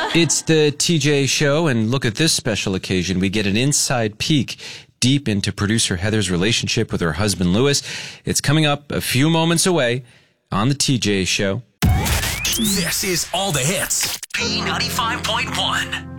It's the TJ Show, and look at this special occasion. We get an inside peek deep into producer Heather's relationship with her husband, Lewis. It's coming up a few moments away on the TJ Show. This is All the Hits. B95.1.